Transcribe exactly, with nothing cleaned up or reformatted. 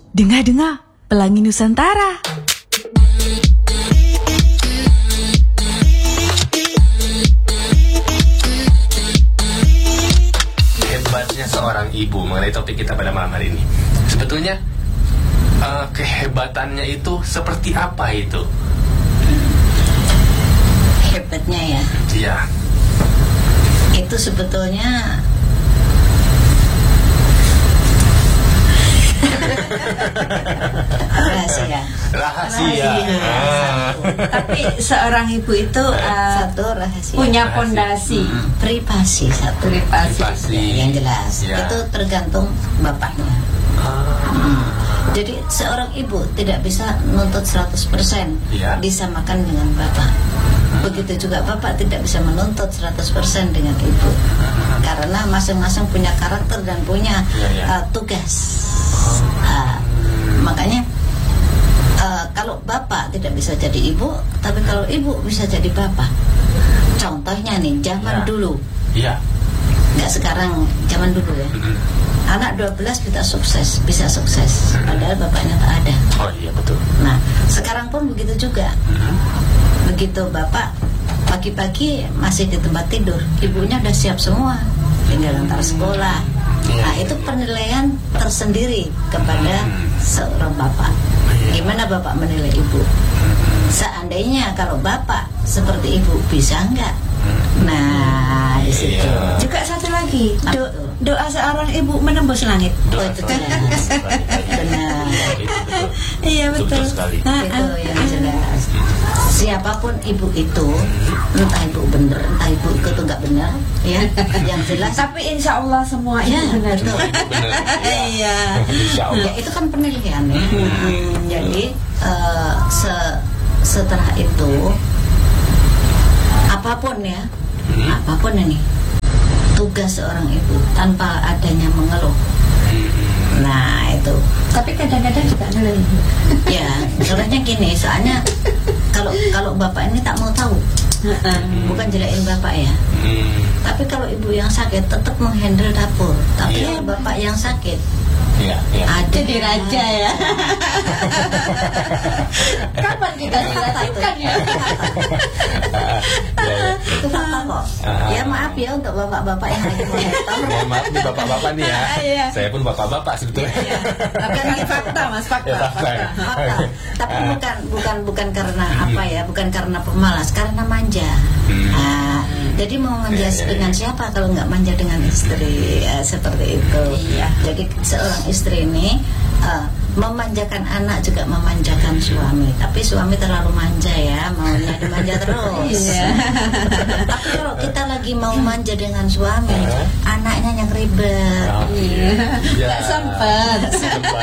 Dengar-dengar, Pelangi Nusantara. Hebatnya seorang ibu mengenai topik kita pada malam hari ini. Sebetulnya uh, kehebatannya itu seperti apa itu? Hebatnya ya. Iya. Itu sebetulnya rahasia. Rahasia. Ah. Tapi seorang ibu itu uh, Satu rahasia. punya Rahasia. pondasi Hmm. Privasi satu. privasi. Privasi. Yang jelas. Ya. Itu tergantung bapaknya. Hmm. Jadi seorang ibu tidak bisa menuntut seratus persen Ya. disamakan dengan bapak. Begitu juga bapak tidak bisa menuntut seratus persen dengan ibu. Karena masing-masing punya karakter dan punya Ya, ya. uh, tugas. Uh, makanya uh, kalau bapak tidak bisa jadi ibu, tapi kalau ibu bisa jadi bapak. Contohnya nih, zaman Ya. dulu, Iya. nggak sekarang, zaman dulu ya. Mm-mm. Anak dua belas bisa sukses, bisa sukses, padahal bapaknya tak ada. Oh iya betul. Nah, sekarang pun begitu juga. Mm-mm. Begitu bapak pagi-pagi masih di tempat tidur, ibunya udah siap semua, tinggal antar sekolah. Iya. Nah, itu penilaian tersendiri kepada seorang bapak. Gimana bapak menilai ibu? Seandainya kalau bapak seperti ibu, bisa enggak? Nah, di situ. Iya. Juga satu lagi, do, Betul. doa seorang ibu menembus langit. Oh, itu jelas. Benar. Itu betul. Iya Betul betul. sekali. Ah, Itu ah. yang jelas. Siapapun ibu itu, entah ibu benar, entah ibu itu nggak benar, ya. Yang jelas. Tapi insya Allah semua itu Ya, benar. betul. Benar. Iya. Insya Allah. Ya, itu kan penilaian ya. Jadi eh, se- setelah itu apapun ya, apapun ini tugas seorang ibu tanpa adanya mengeluh. Nah itu, Tapi kadang-kadang juga nilai ibu. ya sebenarnya gini, soalnya kalau kalau bapak ini tak mau tahu, bukan jelekin bapak ya. Hmm. Tapi kalau ibu yang sakit tetap menghandle dapur. Tapi Iya. bapak yang sakit Iya, iya. ada Jadi raja ya. Kapan kita dilakukan ya? itu fakta kok. Ya maaf ya untuk bapak-bapak yang lagi monitor. Mohon maaf nih bapak-bapak nih ya. Iya. Saya pun bapak-bapak sebetulnya. Tapi ini fakta mas, fakta. Ya, fakta ya. Fakta. Tapi bukan bukan bukan karena apa ya, bukan karena pemalas, karena manja. Hmm. Nah, jadi mau manja Ya, ya, ya. dengan siapa kalau nggak manja dengan istri, eh, seperti itu. Iya. Jadi seorang istri ini eh, memanjakan anak juga memanjakan suami. Tapi suami terlalu manja ya, maunya dimanja terus. Iya. Tapi kalau kita lagi mau manja dengan suami, anaknya yang ribet. Oh, iya. Nggak sempat. Sempat.